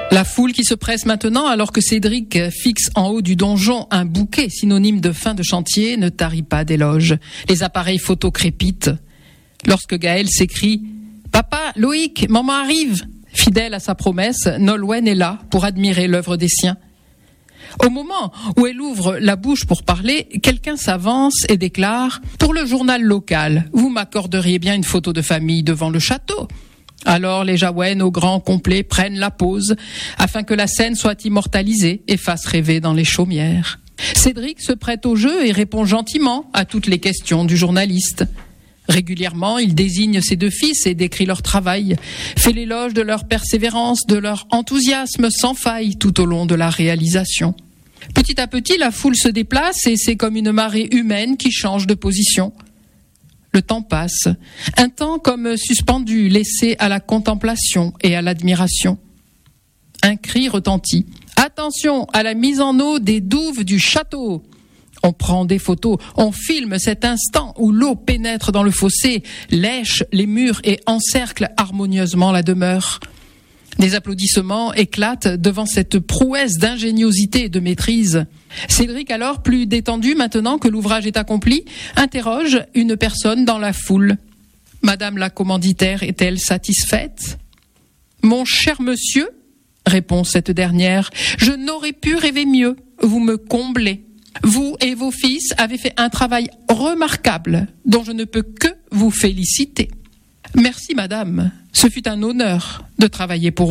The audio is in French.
La foule qui se presse maintenant alors que Cédric fixe en haut du donjon un bouquet synonyme de fin de chantier ne tarit pas d'éloges. Les appareils photo crépitent. Lorsque Gaël s'écrie « Papa, Loïc, maman arrive !» Fidèle à sa promesse, Nolwenn est là pour admirer l'œuvre des siens. Au moment où elle ouvre la bouche pour parler, quelqu'un s'avance et déclare « Pour le journal local, vous m'accorderiez bien une photo de famille devant le château ?» Alors les Jaouènes au grand complet prennent la pose afin que la scène soit immortalisée et fasse rêver dans les chaumières. Cédric se prête au jeu et répond gentiment à toutes les questions du journaliste. Régulièrement, il désigne ses deux fils et décrit leur travail, fait l'éloge de leur persévérance, de leur enthousiasme sans faille tout au long de la réalisation. Petit à petit, la foule se déplace et c'est comme une marée humaine qui change de position. Le temps passe, un temps comme suspendu, laissé à la contemplation et à l'admiration. Un cri retentit. « Attention à la mise en eau des douves du château !» On prend des photos, on filme cet instant où l'eau pénètre dans le fossé, lèche les murs et encercle harmonieusement la demeure. Des applaudissements éclatent devant cette prouesse d'ingéniosité et de maîtrise. Cédric, alors plus détendu maintenant que l'ouvrage est accompli, interroge une personne dans la foule. « Madame la commanditaire est-elle satisfaite ?»« Mon cher monsieur, » répond cette dernière, « je n'aurais pu rêver mieux, vous me comblez. Vous et vos fils avez fait un travail remarquable dont je ne peux que vous féliciter. » « Merci madame, ce fut un honneur de travailler pour vous. »